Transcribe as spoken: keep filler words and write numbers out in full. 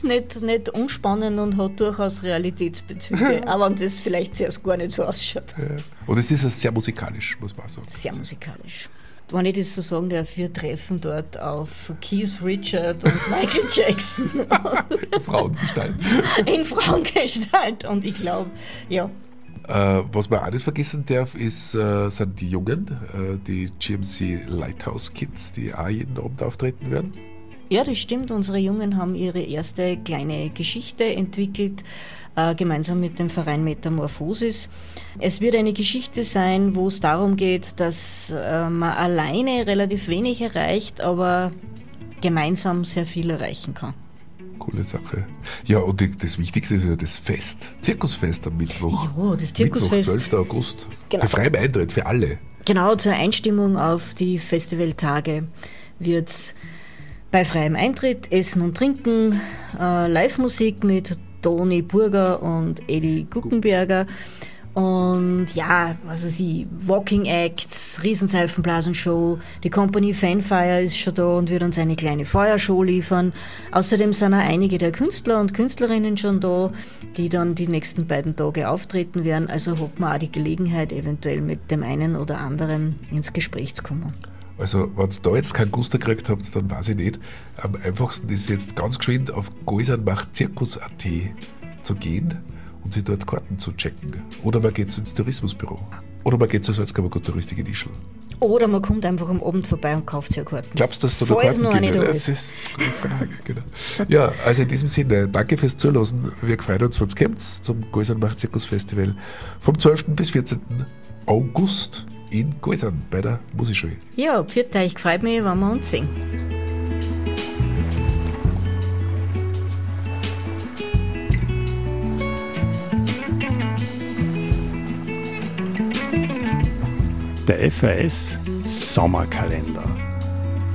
Nicht, nicht unspannend und hat durchaus Realitätsbezüge, aber das vielleicht zuerst gar nicht so ausschaut. Ja. Und es ist sehr musikalisch, muss man sagen. Sehr musikalisch. Wenn ich das so sagen darf, wir treffen dort auf Keith Richards und Michael Jackson. In Frauengestalt. In Frauengestalt. Und ich glaube, ja. Äh, was man auch nicht vergessen darf, ist, äh, sind die Jungen, äh, die G M C Lighthouse Kids, die auch jeden Abend auftreten werden. Ja, das stimmt. Unsere Jungen haben ihre erste kleine Geschichte entwickelt, äh, gemeinsam mit dem Verein Metamorphosis. Es wird eine Geschichte sein, wo es darum geht, dass äh, man alleine relativ wenig erreicht, aber gemeinsam sehr viel erreichen kann. Coole Sache. Ja, und die, das Wichtigste ist ja das Fest, Zirkusfest am Mittwoch. Ja, das Zirkusfest. Mittwoch, zwölften August. Genau. Bei freiem Eintritt für alle. Genau, zur Einstimmung auf die Festivaltage wird es bei freiem Eintritt, Essen und Trinken, äh, Live-Musik mit Toni Burger und Eddie Guckenberger und ja, was weiß ich, Walking Acts, Riesenseifenblasenshow, die Company Fanfire ist schon da und wird uns eine kleine Feuershow liefern. Außerdem sind auch einige der Künstler und Künstlerinnen schon da, die dann die nächsten beiden Tage auftreten werden, also hat man auch die Gelegenheit, eventuell mit dem einen oder anderen ins Gespräch zu kommen. Also, wenn ihr da jetzt keinen Guster gekriegt habt, dann weiß ich nicht. Am einfachsten ist jetzt ganz geschwind auf goisernmachtzirkus punkt at zu gehen und sich dort Karten zu checken. Oder man geht ins Tourismusbüro. Oder man geht zur Salzkammer Touristik in Ischl. Oder man kommt einfach am Abend vorbei und kauft sich Karten. Glaubst du, dass da noch Falls Karten noch eine gibt? da Das ist. ist eine Frage, genau. Ja, also in diesem Sinne, danke fürs Zuhören. Wir freuen uns, wenn ihr kommt zum Goisernmach-Zirkus-Festival vom zwölften bis vierzehnten August in Goisern bei der Musikschule. Ja, pfiat euch, freut mich, wenn wir uns sehen. Der F A S Sommerkalender.